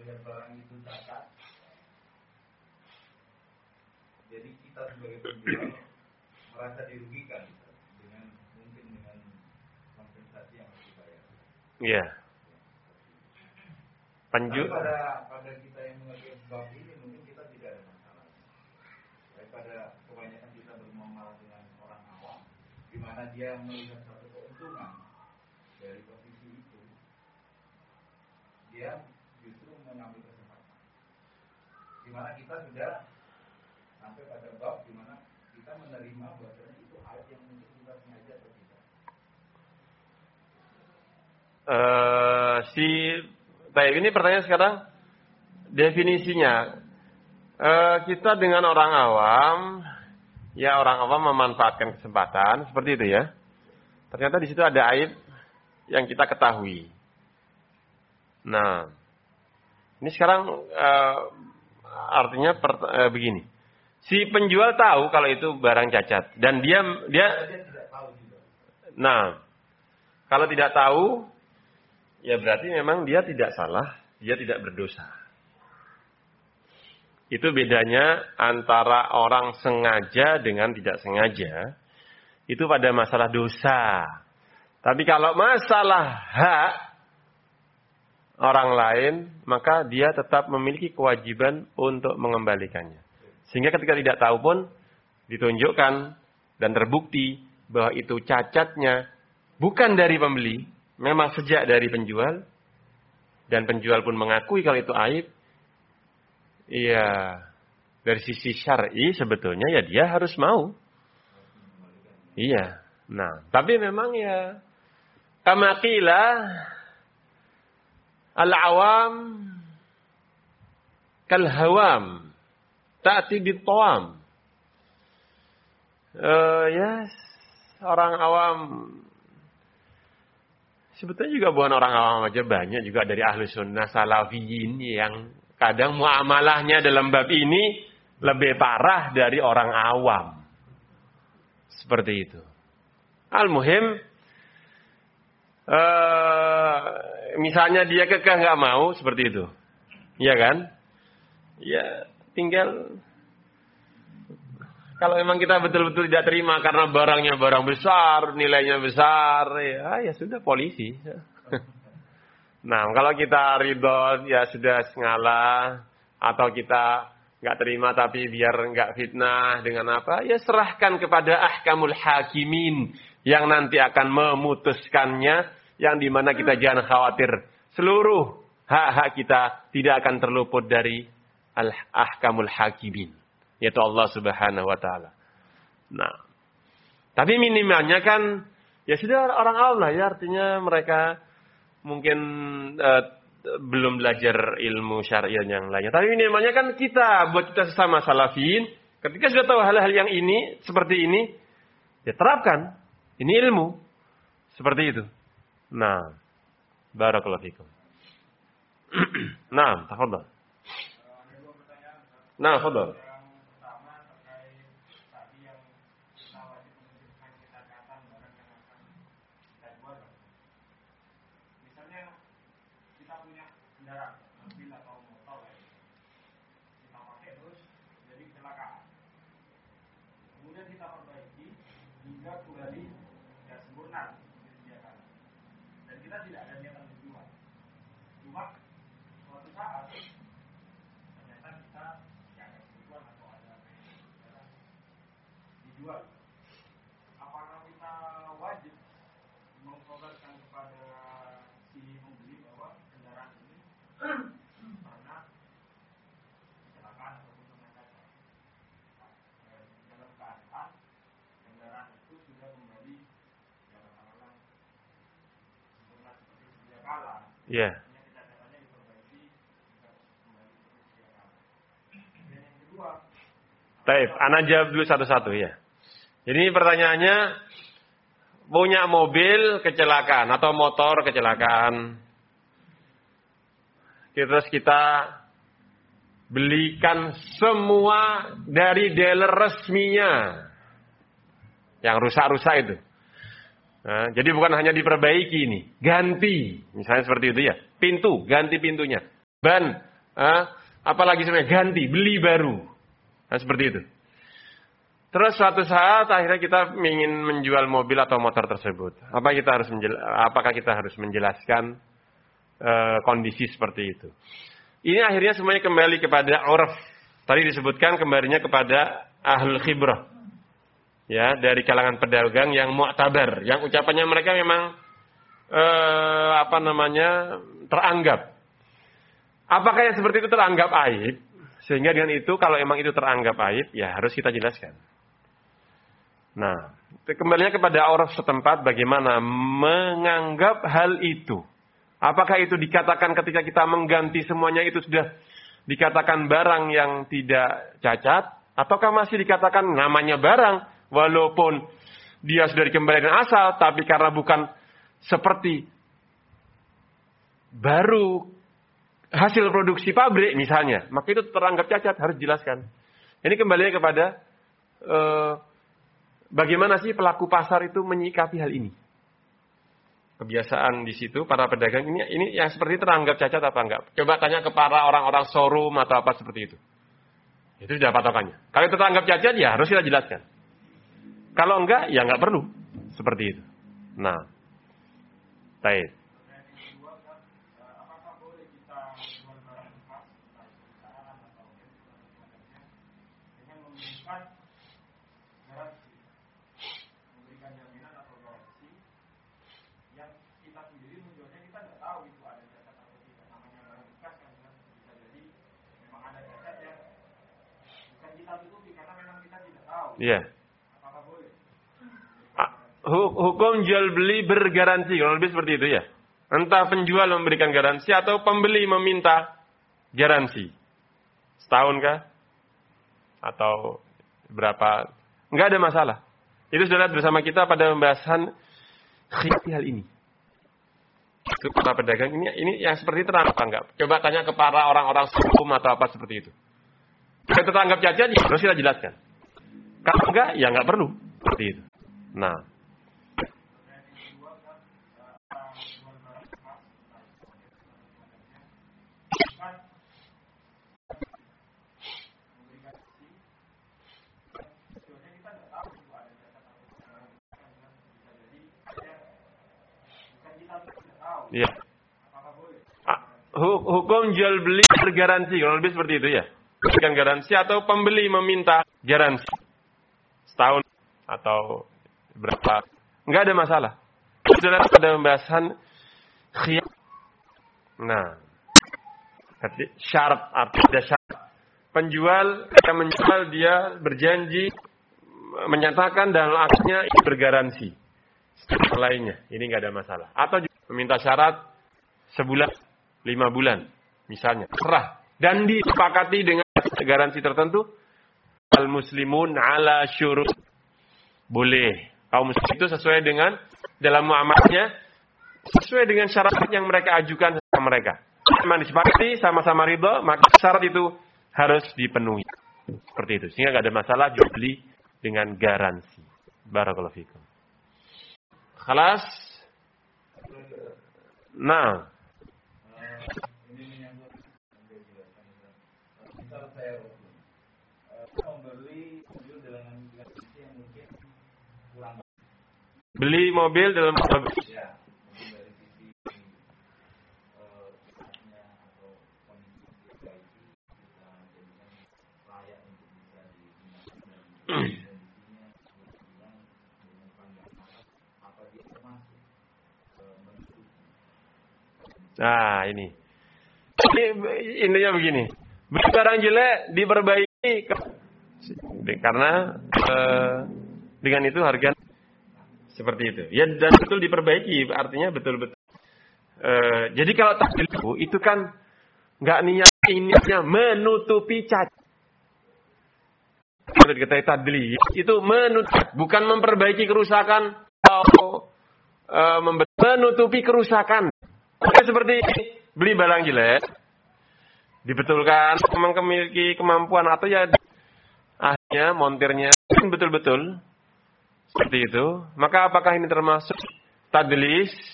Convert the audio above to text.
melihat barang itu cacat, jadi kita sebagai penjual merasa dirugikan dengan kompensasi yang harus dibayar. Iya. Pada kita yang mengerti bab ini mungkin kita tidak ada masalah. Daripada kebanyakan kita bermuamalah dengan orang awam, di mana dia melihat satu keuntungan dari posisi itu, dia justru mengambil kesempatan. Di mana kita sudah sampai pada bab di mana kita menerima bahwasanya itu ayat yang mungkin kita sengaja atau tidak. Baik, ini pertanyaan sekarang definisinya. Kita dengan orang awam, ya orang awam memanfaatkan kesempatan seperti itu ya. Ternyata di situ ada aib yang kita ketahui. Nah, ini sekarang artinya begini. Si penjual tahu kalau itu barang cacat dan dia tidak tahu juga. Nah, kalau tidak tahu, ya berarti memang dia tidak salah, dia tidak berdosa. Itu bedanya antara orang sengaja dengan tidak sengaja. Itu pada masalah dosa. Tapi kalau masalah hak orang lain, maka dia tetap memiliki kewajiban untuk mengembalikannya. Sehingga ketika tidak tahu pun ditunjukkan dan terbukti bahwa itu cacatnya bukan dari pembeli, memang sejak dari penjual, dan penjual pun mengakui kalau itu aib. Iya, dari sisi syar'i sebetulnya ya dia harus mau. Iya. Nah, tapi memang ya kama qila al-awam kal hawam ta'ti bit-tawam. Ya, orang awam sebetulnya juga bukan orang awam aja, banyak juga dari ahlu sunnah salafiyin yang kadang muamalahnya dalam bab ini lebih parah dari orang awam. Seperti itu. Al-muhim, misalnya dia kekeh nggak mau seperti itu, iya kan? Ya tinggal kalau memang kita betul-betul tidak terima karena barangnya barang besar, nilainya besar, ya sudah polisi. Nah, kalau kita ridho ya sudah ngalah, atau kita nggak terima tapi biar nggak fitnah dengan apa, ya serahkan kepada ahkamul hakimin yang nanti akan memutuskannya, yang dimana kita jangan khawatir seluruh hak-hak kita tidak akan terluput dari ahkamul hakimin, yaitu Allah Subhanahu wa taala. Nah, tapi minimalnya kan ya sudah orang Allah ya, artinya mereka mungkin belum belajar ilmu syariah yang lainnya. Tapi minimalnya kan buat kita sesama salafin, ketika sudah tahu hal-hal yang ini, seperti ini, ya terapkan. Ini ilmu. Seperti itu. Nah, barakallahu fikum. Nah, tafadhal. Nah, tafadhal. Apakah kita wajib mengkhabarkan kepada si pembeli bahwa kendaraan ini pernah kecelakaan ataupun pengangkatan dalam keadaan kendaraan itu sudah kembali katakanlah sempurna seperti sedia kala. Iya. Kita caranya diperbaiki kembali seperti sedia kala. Dan yang kedua, baik, ana jawab dulu satu-satu ya. Jadi pertanyaannya, punya mobil kecelakaan atau motor kecelakaan, terus kita belikan semua dari dealer resminya yang rusak-rusak itu. Nah, jadi bukan hanya diperbaiki ini, ganti, misalnya seperti itu ya. Pintu, ganti pintunya. Ban, apalagi sebenarnya ganti, beli baru. Nah, seperti itu. Terus suatu saat akhirnya kita ingin menjual mobil atau motor tersebut. Apakah kita harus menjelaskan kondisi seperti itu? Ini akhirnya semuanya kembali kepada urf. Tadi disebutkan kembalinya kepada ahlul khibrah. Ya, dari kalangan pedagang yang mu'tabar, yang ucapannya mereka memang teranggap. Apakah yang seperti itu teranggap aib? Sehingga dengan itu kalau emang itu teranggap aib, ya harus kita jelaskan. Nah, kembalinya kepada orang setempat bagaimana menganggap hal itu. Apakah itu dikatakan ketika kita mengganti semuanya itu sudah dikatakan barang yang tidak cacat? Ataukah masih dikatakan namanya barang walaupun dia sudah dikembalikan asal, tapi karena bukan seperti baru hasil produksi pabrik misalnya, maka itu teranggap cacat, harus dijelaskan. Ini kembalinya kepada bagaimana sih pelaku pasar itu menyikapi hal ini? Kebiasaan di situ para pedagang ini yang seperti teranggap cacat apa enggak? Coba tanya ke para orang-orang showroom atau apa seperti itu. Itu sudah patokannya. Kalau itu teranggap cacat ya harus kita jelaskan. Kalau enggak ya enggak perlu seperti itu. Nah, baik. Iya. Hukum jual beli bergaransi, kalau lebih seperti itu ya. Entah penjual memberikan garansi atau pembeli meminta garansi. Setahun kah? Atau berapa? Enggak ada masalah. Itu sudah bersama kita pada pembahasan hal ini. Itu para pedagang ini yang seperti itu terang apa enggak? Coba tanya ke para orang-orang hukum atau apa seperti itu. Kalau kita anggap cacat, ya harus kita jelaskan. Kalau enggak, ya enggak perlu seperti itu. Nah, iya. Hukum jual beli bergaransi, kalau lebih seperti itu ya. Berikan garansi atau pembeli meminta garansi. Setahun atau berapa? Enggak ada masalah. Sudah pada pembahasan khiyar. Nah, syarat, ada syarat. Penjual yang menjual dia berjanji menyatakan dalam akadnya bergaransi. Setiap lainnya, ini enggak ada masalah. Atau meminta syarat sebulan, 5 bulan, misalnya. Serah. Dan disepakati dengan garansi tertentu. Al-muslimun ala syurut. Boleh. Kaum muslim itu sesuai dengan dalam muamalahnya sesuai dengan syarat yang mereka ajukan sama mereka. Memang disepakati sama-sama ridha, maka syarat itu harus dipenuhi. Seperti itu. Sehingga enggak ada masalah jual beli dengan garansi. Barakallahu fikum. Khalas. Nah. Ini menyangkut misal saya membeli mobil dalam kondisi yang mungkin kurang. Beli mobil dalam kondisi Ya, mungkin dari sisi atau kondisi baik bisa jadikan layak untuk bisa digunakan dan kondisinya bilang dengan panjang apa dia termasuk menutup. Nah, ini intinya begini. Beli barang jelek diperbaiki karena dengan itu harga seperti itu. Ya, dan betul diperbaiki, artinya betul-betul. Jadi kalau tadlis itu kan nggak niatnya menutupi cacat. Kalau dikatakan tadlis itu menutup, bukan memperbaiki kerusakan atau menutupi kerusakan. Seperti beli barang jelek, dibetulkan, memang memiliki kemampuan atau ya akhirnya montirnya betul-betul seperti itu. Maka apakah ini termasuk tadlis